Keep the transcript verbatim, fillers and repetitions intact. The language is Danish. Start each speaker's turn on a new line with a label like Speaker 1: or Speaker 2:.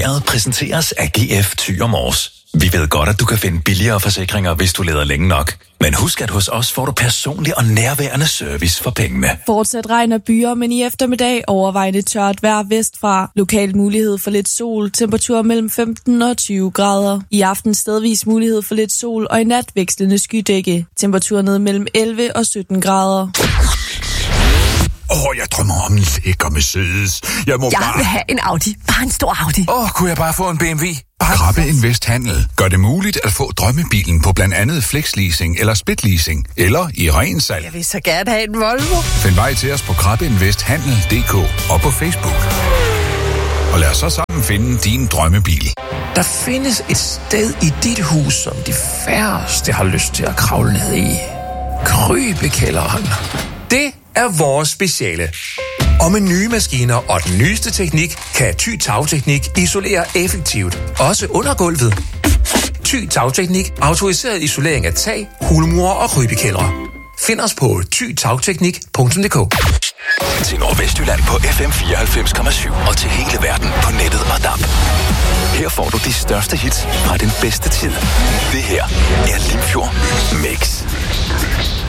Speaker 1: Vejret præsenteres af G F Thy og Mors. Vi ved godt, at du kan finde billigere forsikringer, hvis du leder længe nok. Men husk, at hos os får du personlig og nærværende service for pengene.
Speaker 2: Fortsat regn og byer, men i eftermiddag overvejende tørt vejr vestfra. Lokal mulighed for lidt sol, temperatur mellem femten og tyve grader. I aften stedvis mulighed for lidt sol, og i nat vekslende skydække. Temperatur ned mellem elleve og sytten grader.
Speaker 3: Åh, oh, jeg drømmer om en lækker Mercedes. Jeg må
Speaker 4: Jeg
Speaker 3: bare...
Speaker 4: vil have en Audi. Bare en stor Audi.
Speaker 3: Åh, oh, kunne jeg bare få en B M W? Bare... Krabbe Invest Handel gør det muligt at få drømmebilen på blandt andet flexleasing eller splitleasing, eller i ren salg.
Speaker 4: Jeg vil så gerne have en Volvo.
Speaker 3: Find vej til os på krabbeinvesthandel punktum d k og på Facebook. Og lad os så sammen finde din drømmebil.
Speaker 5: Der findes et sted i dit hus, som de færreste har lyst til at kravle ned i. Krybekælderen. Det er vores speciale. Og med nye maskiner og den nyeste teknik, kan Thy Tagteknik isolere effektivt, også under gulvet. Thy Tagteknik, autoriseret isolering af tag, hulmure og krybekældre. Find os på thy tagteknik punktum d k.
Speaker 1: Til Nordvestjylland på F M fireoghalvfems komma syv og til hele verden på nettet og D A B. Her får du de største hits fra den bedste tid. Det her er Limfjord Mix.